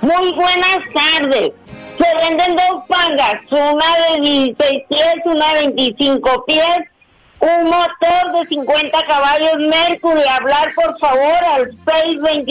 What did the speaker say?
Muy buenas tardes. Se venden dos pangas, una de 16 pies, una de 25 pies, un motor de 50 caballos Mercury. Hablar por favor al